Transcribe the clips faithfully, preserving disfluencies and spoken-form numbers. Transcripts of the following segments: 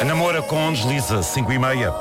Ana Moura com Desliza, cinco e meia.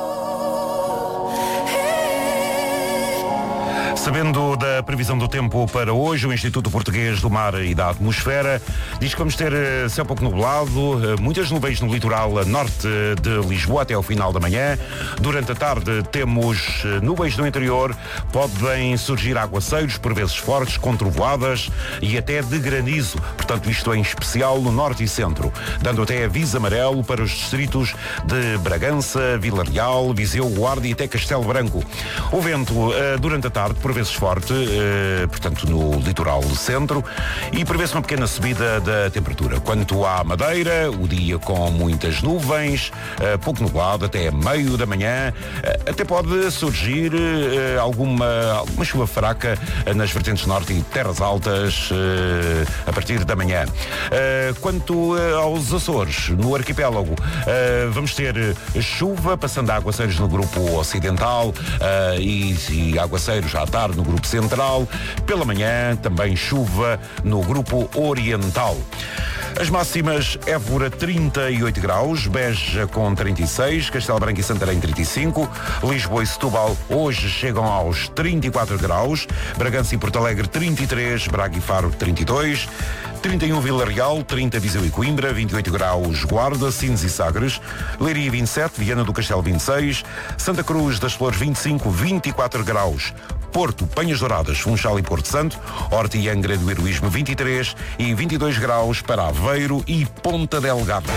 Sabendo da previsão do tempo para hoje, o Instituto Português do Mar e da Atmosfera diz que vamos ter céu pouco nublado, muitas nuvens no litoral norte de Lisboa até ao final da manhã. Durante a tarde temos nuvens no interior, podem surgir aguaceiros, por vezes fortes, com trovoadas e até de granizo. Portanto, isto em especial no norte e centro, dando até aviso amarelo para os distritos de Bragança, Vila Real, Viseu, Guarda e até Castelo Branco. O vento, durante a tarde, por vezes forte, eh, portanto no litoral centro, e prevê-se uma pequena subida da temperatura. Quanto à Madeira, o dia com muitas nuvens, eh, pouco nublado até meio da manhã, eh, até pode surgir eh, alguma, alguma chuva fraca eh, nas vertentes norte e terras altas eh, a partir da manhã. Eh, quanto eh, aos Açores, no arquipélago, eh, vamos ter chuva, passando a aguaceiros no grupo ocidental eh, e, e aguaceiros à tarde no grupo central. Pela manhã também chuva no grupo oriental. As máximas: Évora trinta e oito graus, Beja com trinta e seis, Castelo Branco e Santarém trinta e cinco, Lisboa e Setúbal hoje chegam aos trinta e quatro graus, Bragança e Porto Alegre trinta e três, Braga e Faro trinta e dois, trinta e um Vila Real, trinta Viseu e Coimbra, vinte e oito graus Guarda, Sines e Sagres, Leiria vinte e sete, Viana do Castelo vinte e seis, Santa Cruz das Flores vinte e cinco, vinte e quatro graus, Porto, Penhas Douradas, Funchal e Porto Santo, Horta e Angra do Heroísmo vinte e três e vinte e dois graus para Aveiro e Ponta Delgada.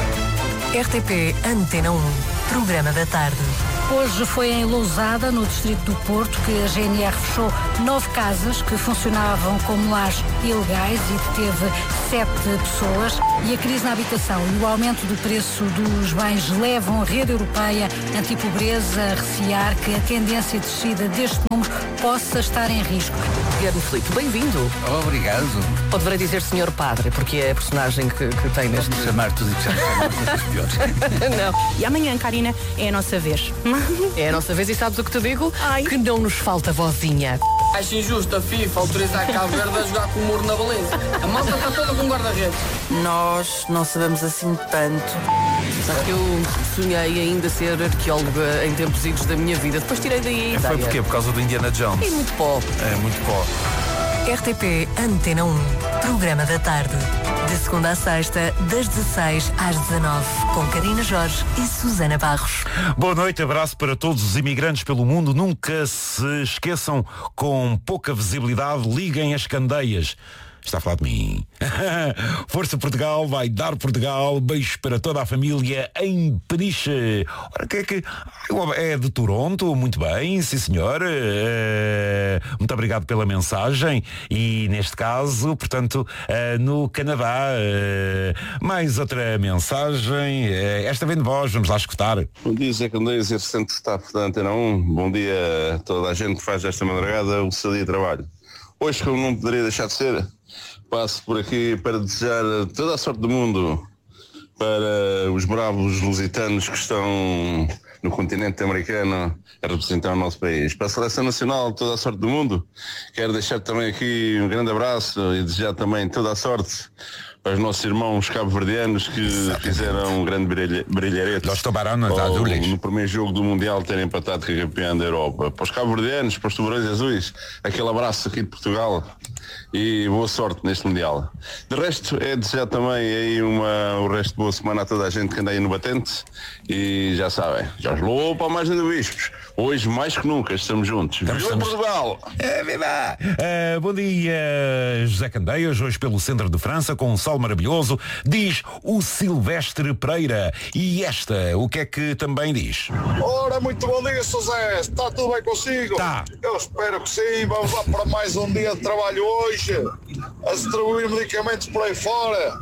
R T P Antena um, programa da tarde. Hoje foi em Lousada, no distrito do Porto, que a G N R fechou nove casas que funcionavam como lares ilegais e deteve sete pessoas. E a crise na habitação e o aumento do preço dos bens levam a rede europeia antipobreza a recear que a tendência de descida deste número possa estar em risco. Guilherme Filipe, bem-vindo. Obrigado. Poderei dizer senhor Padre, porque é a personagem que, que tem neste... Pode-me chamar tudo e que já me chamam coisas piores. Não. E amanhã, Karina, é a nossa vez. É a nossa vez e sabes o que te digo? Ai. Que não nos falta vozinha. Acho injusto a FIFA autorizar a Cabo Verde a jogar com o muro na baliza. A malta está toda com guarda-redes. Nós não sabemos assim tanto. Sabe que eu sonhei ainda ser arqueóloga em tempos idos da minha vida. Depois tirei daí a Foi ideia. porquê? Por causa do Indiana Jones. E muito pó. É, muito pó. R T P Antena um, programa da tarde. De segunda a sexta, das dezesseis às dezanove, com Karina Jorge e Susana Barros. Boa noite, abraço para todos os imigrantes pelo mundo. Nunca se esqueçam, com pouca visibilidade, liguem as candeias. Está a falar de mim. Força Portugal, vai dar Portugal. Beijos para toda a família em Peniche. Ora, que é que... É de Toronto, muito bem, sim senhor. Uh, muito obrigado pela mensagem. E neste caso, portanto, uh, no Canadá. Uh, mais outra mensagem. Uh, esta vem de voz, vamos lá escutar. Bom dia, Zé Candeias, assistente de staff da Antena um. Bom dia a toda a gente que faz desta madrugada o seu dia de trabalho. Hoje, como não poderia deixar de ser, passo por aqui para desejar toda a sorte do mundo para os bravos lusitanos que estão no continente americano a representar o nosso país. Para a Seleção Nacional, toda a sorte do mundo. Quero deixar também aqui um grande abraço e desejar também toda a sorte para os nossos irmãos cabo-verdianos que fizeram um grande brilha, brilharete no primeiro jogo do Mundial, terem empatado com a campeã da Europa. Para os cabo-verdianos, para os tubarões azuis, aquele abraço aqui de Portugal e boa sorte neste Mundial. De resto, é desejar também aí uma, o resto de boa semana a toda a gente que anda aí no batente e já sabem, Jorge Lobo para a margem do Bispos. Hoje, mais que nunca, estamos juntos. Viva estamos... Portugal! É, viva! Uh, bom dia, José Candeias, hoje pelo centro de França, com um sol maravilhoso, diz o Silvestre Pereira. E esta, o que é que também diz? Ora, muito bom dia, José. Está tudo bem consigo? Tá. Eu espero que sim. Vamos lá para mais um dia de trabalho hoje, a distribuir medicamentos por aí fora.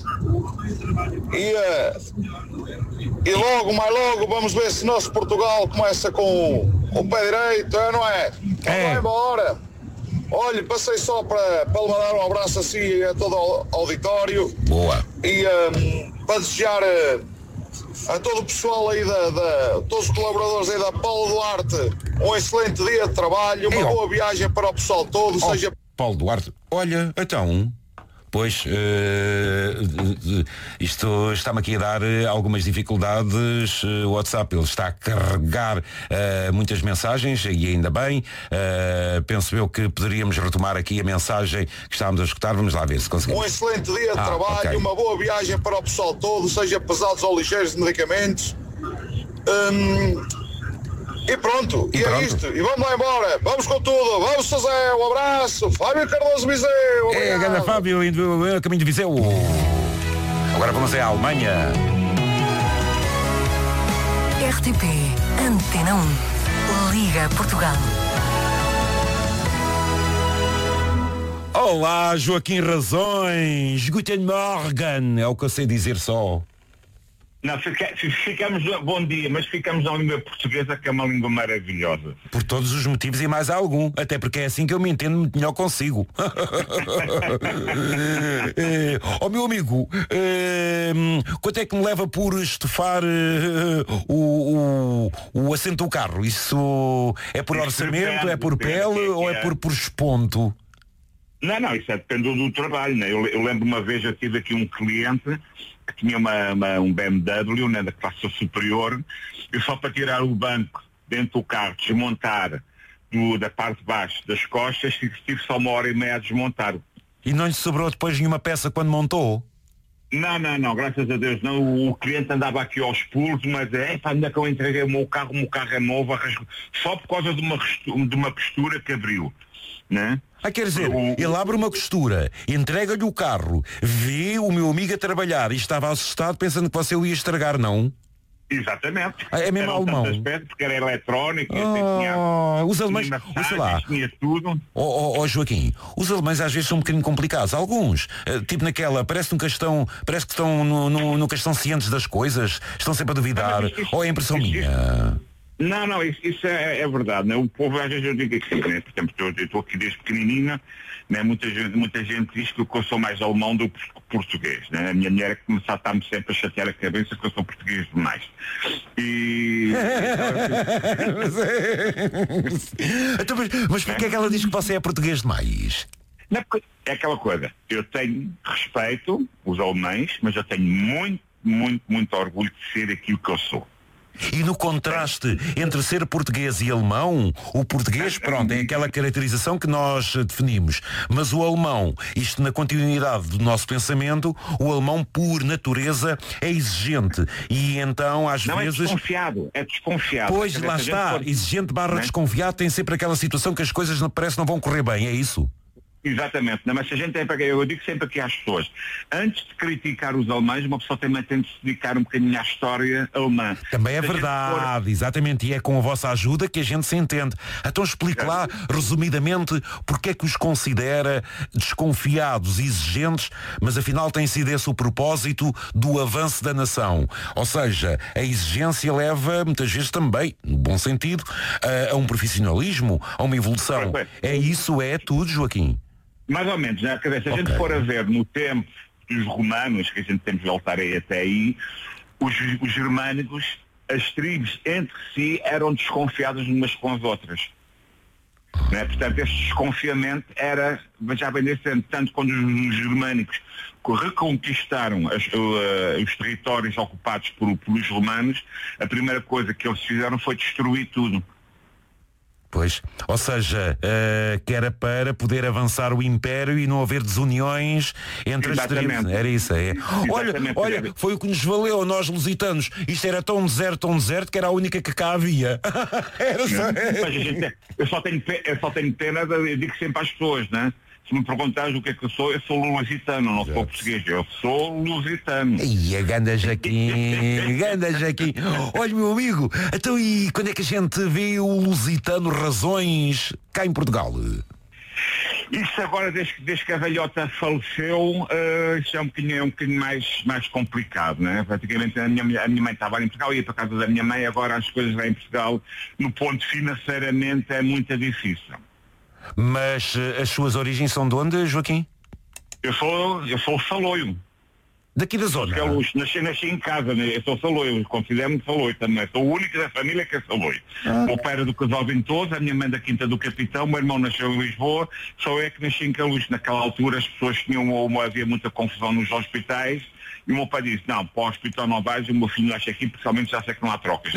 E, uh, e logo, mais logo, vamos ver se nosso Portugal começa com, com o pé direito, é, não é? É. Vai embora. Olha, passei só para, para lhe mandar um abraço assim a todo o auditório. Boa. E um, para desejar uh, a todo o pessoal aí, da, da, todos os colaboradores aí da Paulo Duarte, um excelente dia de trabalho, uma Ei, boa viagem para o pessoal todo, oh, seja... Paulo Duarte, olha, então... Pois, uh, isto está-me aqui a dar algumas dificuldades. O WhatsApp, ele está a carregar uh, muitas mensagens, e ainda bem. Uh, penso eu que poderíamos retomar aqui a mensagem que estávamos a escutar. Vamos lá ver se conseguimos. Um excelente dia de ah, trabalho, okay. Uma boa viagem para o pessoal todo, seja pesados ou ligeiros de medicamentos. Hum, e pronto, e, e pronto. É isto. E vamos lá embora, vamos com tudo. Vamos, José, um abraço. Fábio Cardoso Viseu. Obrigado. É, grande Fábio, indo a caminho de Viseu. Agora vamos à Alemanha. R T P Antena um. Liga Portugal. Olá, Joaquim Razões. Guten Morgen. É o que eu sei dizer só. Não, fica, ficamos, bom dia, mas ficamos na língua portuguesa, que é uma língua maravilhosa. Por todos os motivos e mais algum. Até porque é assim que eu me entendo muito melhor consigo. é, oh, meu amigo, é, quanto é que me leva por estufar é, o, o, o assento do carro? Isso é por orçamento, é por pele ou é por, por esponto? Não, não, isso é, depende do, do trabalho, né? eu, eu lembro uma vez, eu tive aqui um cliente que tinha uma, uma, um B M W, né, da classe superior, e só para tirar o banco dentro do carro, desmontar do, da parte de baixo das costas, tive só uma hora e meia a desmontar. E não lhe sobrou depois nenhuma peça quando montou? Não, não, não, graças a Deus não. O, o cliente andava aqui aos pulos, mas é, pá, ainda que eu entreguei o meu carro, o meu carro é novo, arrasco, só por causa de uma, de uma costura que abriu, né? Ah, quer dizer, ele abre uma costura, entrega-lhe o carro, vê o meu amigo a trabalhar e estava assustado pensando que você o ia estragar, não? Exatamente. Ah, é mesmo alemão? Aspectos, porque era eletrónico, oh, tinha, os alemães, tinha massagens, sei lá. tinha tudo. Oh, oh, oh, Joaquim, os alemães às vezes são um bocadinho complicados, alguns, uh, tipo naquela, parece, que estão, parece que estão no, no, nunca estão cientes das coisas, estão sempre a duvidar, ou oh, é impressão isso, minha? Isso, Não, não, isso, isso é, é verdade, né? O povo às vezes eu digo aqui, né? Por exemplo, eu estou aqui desde pequenininha, né? muita, gente, muita gente diz que eu sou mais alemão do que português, né? A minha mulher é que começa a estar-me sempre a chatear a cabeça que eu sou português demais. E... então, mas mas porquê é que ela diz que você é português demais? Não, é aquela coisa, eu tenho respeito os alemães, mas eu tenho muito, muito, muito orgulho de ser aquilo que eu sou. E no contraste entre ser português e alemão, o português, pronto, é aquela caracterização que nós definimos. Mas o alemão, isto na continuidade do nosso pensamento, o alemão, por natureza, é exigente. E então, às não, vezes... é desconfiado, é desconfiado. Pois, lá está, for... exigente barra não. desconfiado, tem sempre aquela situação que as coisas não, parece que não vão correr bem, é isso? Exatamente, não, mas se a gente tem para eu digo sempre aqui às pessoas, antes de criticar os alemães, uma pessoa também tem de se dedicar um bocadinho à história alemã. Também é verdade, for... exatamente, e é com a vossa ajuda que a gente se entende. Então explique lá, resumidamente, porque é que os considera desconfiados e exigentes, mas afinal tem sido esse o propósito do avanço da nação. Ou seja, a exigência leva, muitas vezes também, no bom sentido, a, a um profissionalismo, a uma evolução. É isso, é tudo, Joaquim? Mais ou menos, né? Quer dizer, se a okay. gente for a ver no tempo dos romanos, que a gente tem de voltar aí até aí, os, os germânicos, as tribos entre si eram desconfiadas umas com as outras. Né? Portanto, este desconfiamento era, já bem desse tempo, tanto quando os germânicos reconquistaram as, uh, os territórios ocupados por, pelos romanos, a primeira coisa que eles fizeram foi destruir tudo. Pois, ou seja, uh, que era para poder avançar o império e não haver desuniões entre Exatamente. as tribos. Era isso, é. Olha, olha, foi o que nos valeu, nós lusitanos. Isto era tão deserto, tão deserto, que era a única que cá havia. Era só... Mas a gente, eu, só tenho, eu só tenho pena, eu digo sempre às pessoas, né? Se me perguntares o que é que eu sou, eu sou lusitano, não sou português, eu sou lusitano. E a ganda Jaquim, ganda Jaquim. Olha, meu amigo, então e quando é que a gente vê o lusitano Razões cá em Portugal? Isso agora, desde, desde que a velhota faleceu, uh, isso é um bocadinho, é um bocadinho mais, mais complicado, né? Praticamente a minha, a minha mãe estava em Portugal, ia para casa da minha mãe, agora as coisas lá em Portugal, no ponto financeiramente, é muito difícil. Mas uh, as suas origens são de onde, Joaquim? Eu sou, eu sou saloio. Daqui da zona? Sou Luz, nasci, nasci em casa, né? Eu sou saloio, considero-me saloio também. Sou o único da família que é saloio. Ah. O pai era do Casal Ventoso, a minha mãe da Quinta do Capitão, o meu irmão nasceu em Lisboa, só eu é que nasci em Queluz. Naquela altura as pessoas tinham, uma, havia muita confusão nos hospitais, e o meu pai disse, não, para o hospital não vais, o meu filho nasce aqui, principalmente já sei que não há trocas.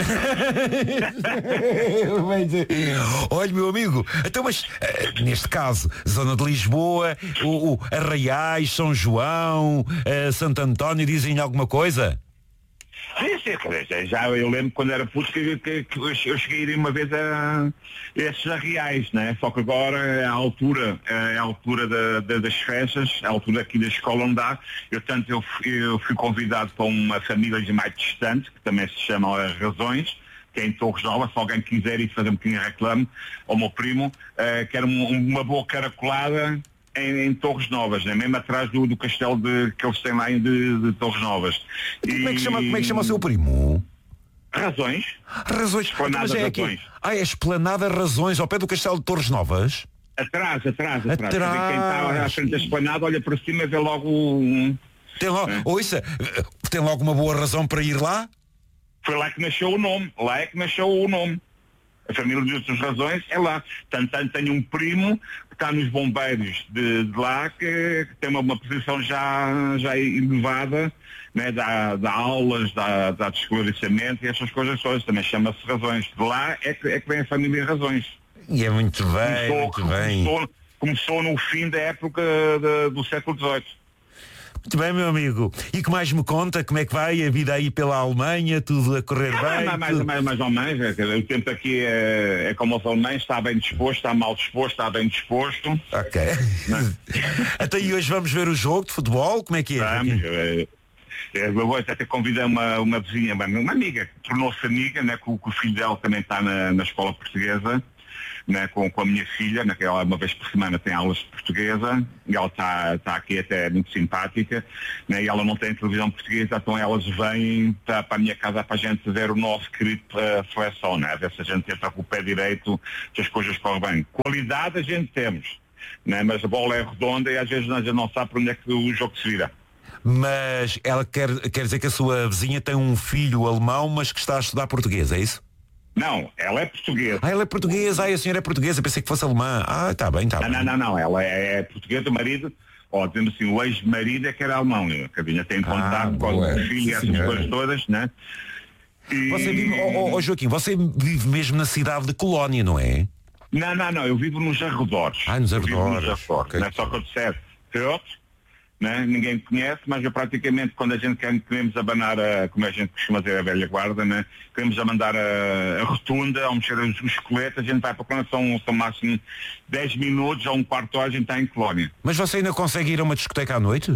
Olha, meu amigo, então, mas neste caso, zona de Lisboa, o, o Arraiais, São João, uh, Santo António, dizem alguma coisa? Sim, sim, já eu lembro quando era puto que, que, que eu cheguei a ir uma vez a, a esses arreais, né? Só que agora é a altura, é a altura da, da, das festas, a altura aqui da escola onde dá. Eu, tanto eu, eu fui convidado para uma família mais distante, que também se chama As Razões, que é em Torres Novas, se alguém quiser ir fazer um pequeno reclame ao meu primo, uh, que era um, uma boa caracolada Em, em Torres Novas, né? Mesmo atrás do, do castelo de, que eles têm lá de, de Torres Novas. E como é que chama, como é que chama o seu primo? Razões. Razões. Esplanada Mas é Razões. Aqui. Ah, é Esplanada Razões, ao pé do castelo de Torres Novas? Atrás, atrás, atrás. atrás. Quem está à frente da esplanada olha para cima e vê logo um... Tem logo, é. Ouça, tem logo uma boa razão para ir lá? Foi lá que nasceu o nome. Lá é que nasceu o nome. A família das Razões é lá. Tanto, tanto tenho um primo que está nos bombeiros de, de lá, que, que tem uma, uma posição já, já elevada, né, dá, dá aulas, dá, dá de esclarecimento e essas coisas todas. Também chama-se Razões. De lá é que, é que vem a família Razões. E é muito bem, começou, muito bem. Começou, começou no fim da época de, do século dezoito. Muito bem, meu amigo. E que mais me conta? Como é que vai a vida aí pela Alemanha? Tudo a correr ah, bem? Mais, tudo... mais, mais ou menos. É, o tempo aqui é, é como os alemães, está bem disposto, está mal disposto, está bem disposto. Ok. Até aí hoje vamos ver o jogo de futebol? Como é que é? Vamos. É, eu vou até convidar uma, uma vizinha, uma amiga, que tornou-se amiga, né, que, o, que o filho dela também está na, na escola portuguesa. Né, com, com a minha filha, né, que ela uma vez por semana tem aulas de portuguesa, e ela está tá aqui até muito simpática, né, e ela não tem televisão portuguesa, então elas vêm tá, para a minha casa para a gente ver o nosso querido uh, seleção, né, a ver se a gente entra com o pé direito, se as coisas correm bem. Qualidade a gente temos, né, mas a bola é redonda e às vezes a gente não sabe para onde é que o jogo se vira. Mas ela quer, quer dizer que a sua vizinha tem um filho alemão, mas que está a estudar português, é isso? Não, ela é portuguesa. Ah, ela é portuguesa, ah, a senhora é portuguesa, pensei que fosse alemã. Ah, está bem, está bem. Não, não, não, ela é portuguesa, o marido, ó, dizendo assim, o ex-marido é que era alemão, né? Que a vinha tem contato ah, com o filho e essas senhora. Coisas todas, né? E... Você vive, oh, oh, Joaquim, você vive mesmo na cidade de Colónia, não é? Não, não, não, eu vivo nos arredores. Ah, nos arredores. Nos arredores, okay. Não é só que eu disser, né? Ninguém me conhece, mas eu praticamente quando a gente quer, queremos abanar a, como a gente costuma dizer, a velha guarda, né? Queremos mandar a, a rotunda, ao mexer os, os coletes, a gente vai para quando são, são máximo dez minutos ou um quarto de hora a gente está em Colónia. Mas você ainda consegue ir a uma discoteca à noite?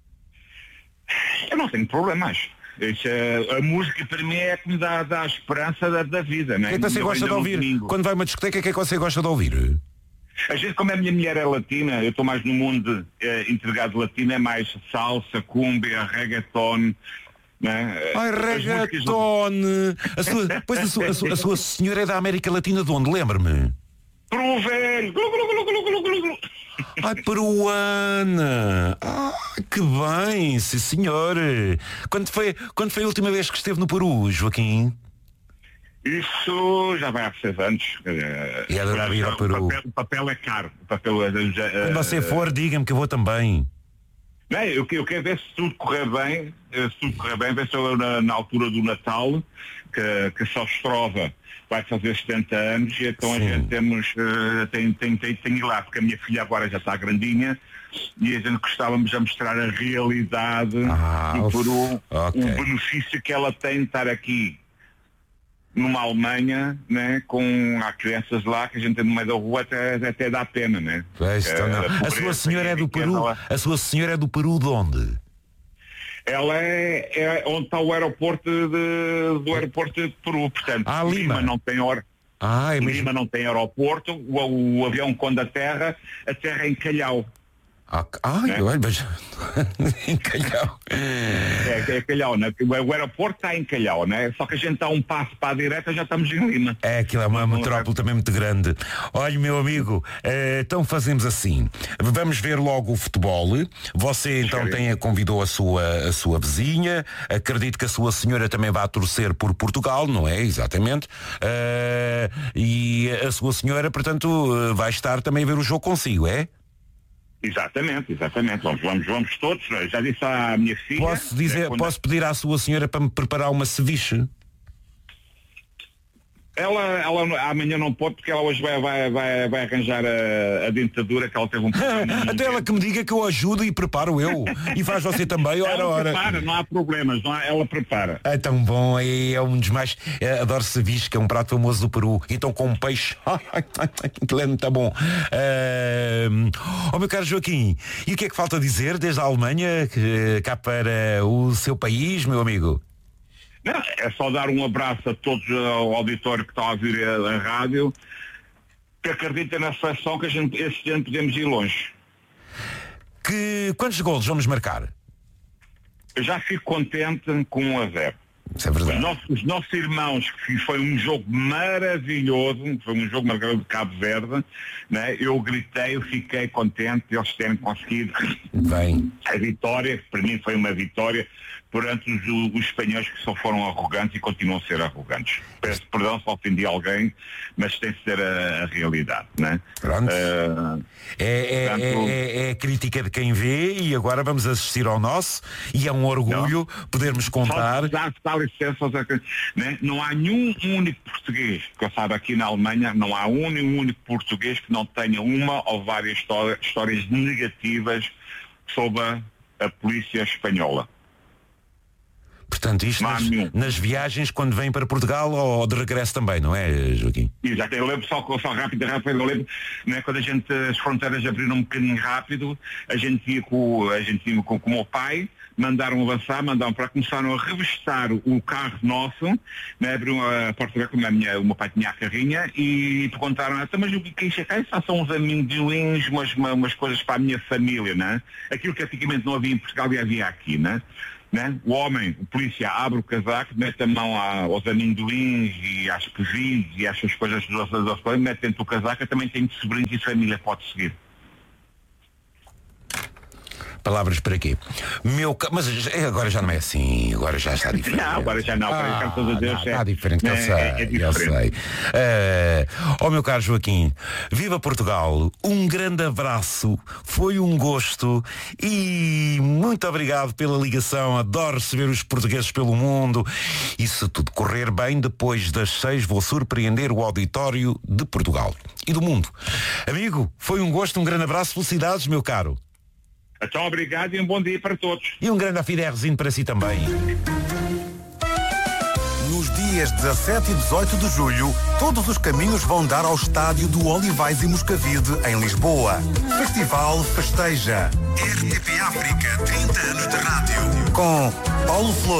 Eu não tenho problemas. Isso, a, a música para mim é que me dá, dá a esperança da, da vida, né? O que é que você gosta de ouvir? Domingo. Quando vai a uma discoteca, o que é que você gosta de ouvir? A gente, como a minha mulher é latina, eu estou mais no mundo eh, integrado latino, é mais salsa, cumbia, reggaeton, né? Ai, reggaeton! A sua, pois a sua, a, sua, a sua senhora é da América Latina de onde? Lembra-me? Peru, velho! Ai, peruana! Ah, que bem, sim senhor! Quando foi, quando foi a última vez que esteve no Peru, Joaquim? Isso já vai há seis anos. E adorava ir ao Peru. O papel, o papel é caro. O papel é, Quando você for, diga-me que eu vou também. Não, eu, eu quero ver se tudo correr bem, se tudo correr bem, ver se eu na, na altura do Natal, que, que só Ostrova vai fazer setenta anos, e então Sim. a gente temos, uh, tem, tem, tem, tem ir lá, porque a minha filha agora já está grandinha, e a gente gostávamos de mostrar a realidade ah, do Peru, okay. O benefício que ela tem de estar aqui numa Alemanha, né, com há crianças lá que a gente tem no meio da rua, até, até dá pena, né? Pois, então não. A, a sua senhora é do Peru? A sua senhora é do Peru de onde? Ela é, é onde está o aeroporto de, do aeroporto de Peru, portanto, ah, Lima. Lima não tem hora. Ah, é Lima mesmo... não tem aeroporto, o, o avião quando a terra, a terra é em Calhau. Ai, né? Olha, mas... em Calhau. É, é Calhau, né? O aeroporto está em Calhau, né? Só que a gente está um passo para a direita, já estamos em Lima. É, aquilo é uma metrópole também muito grande. Olha, meu amigo, eh, então fazemos assim. Vamos ver logo o futebol. Você então tem, convidou a sua, a sua vizinha. Acredito que a sua senhora também vai torcer por Portugal, não é? Exatamente. Uh, e a sua senhora, portanto, vai estar também a ver o jogo consigo, é? Exatamente, exatamente. Vamos, vamos, vamos todos. Já disse à minha filha... Posso, dizer, quando... posso pedir à sua senhora para me preparar uma ceviche? Ela, ela amanhã não pode porque ela hoje vai, vai, vai, vai arranjar a, a dentadura que ela teve um problema. Até ela que me diga que eu ajudo e preparo eu. E faz você também, ora, ela ora. prepara, não há problemas, não há, ela prepara. É tão bom, é, é um dos mais... É, adoro ceviche, que é um prato famoso do Peru. Então com peixe, aquilo é muito bom. Uh, oh meu caro Joaquim, e o que é que falta dizer desde a Alemanha que, cá para o seu país, meu amigo? Não, é só dar um abraço a todos, ao auditório que está a ouvir a, a rádio, que acredita na seleção que a gente, este ano podemos ir longe. Que, quantos golos vamos marcar? Eu já fico contente com um a zero. Isso é verdade. Os nossos, os nossos irmãos, que foi um jogo maravilhoso, foi um jogo maravilhoso de Cabo Verde, né? Eu gritei, eu fiquei contente de eles terem conseguido Bem. a vitória, que para mim foi uma vitória, perante os, os espanhóis que só foram arrogantes e continuam a ser arrogantes. Peço perdão se ofendi alguém, mas tem de ser a, a realidade, né? Pronto. Uh, é, é, portanto, é, é a crítica de quem vê e agora vamos assistir ao nosso e é um orgulho não. podermos contar. Só dá, dá licença, né? Não há nenhum único português, que eu saiba aqui na Alemanha, não há um único português que não tenha uma ou várias histórias, histórias negativas sobre a, a polícia espanhola. Portanto, isto nas, nas viagens quando vem para Portugal ou de regresso também, não é, Joaquim? Exato, eu lembro só, só rápido, rápido, eu lembro, né, quando a gente, as fronteiras abriram um bocadinho rápido, a gente ia com, a gente ia com, com o meu pai, mandaram avançar, mandaram para, começaram a revestar o carro nosso, né, abriram a porta da como a minha, o meu pai tinha a carrinha e perguntaram, ah, mas o que é isso? Ah, são uns amendoins, umas, umas coisas para a minha família, né? Aquilo que antigamente não havia em Portugal e havia aqui, né? Né? O homem, o polícia, abre o casaco, mete a mão aos amendoins e às pevilhas e às coisas dos outros, mete dentro do casaco, também tem sobrinhos e família, pode seguir. Palavras para quê? Meu, mas agora já não é assim, agora já está diferente. Não, agora já não, ah, graças a Deus. Não, está diferente, é, eu sei, é, é eu sei. Uh, oh meu caro Joaquim, viva Portugal, um grande abraço, foi um gosto e muito obrigado pela ligação, adoro receber os portugueses pelo mundo e se tudo correr bem, depois das seis vou surpreender o auditório de Portugal e do mundo. Amigo, foi um gosto, um grande abraço, felicidades meu caro. Então, obrigado e um bom dia para todos. E um grande afiderrezinho para si também. Nos dias dezassete e dezoito de julho, todos os caminhos vão dar ao estádio do Olivais e Moscavide, em Lisboa. Festival Festeja. R T P África, trinta anos de rádio. Com Paulo Flores.